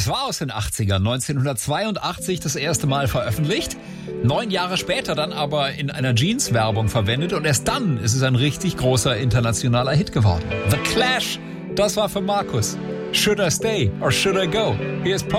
Das war aus den 80ern, 1982 das erste Mal veröffentlicht. 9 Jahre später dann aber in einer Jeans-Werbung verwendet und erst dann ist es ein richtig großer internationaler Hit geworden. The Clash, das war für Markus. Should I stay or should I go? Hier ist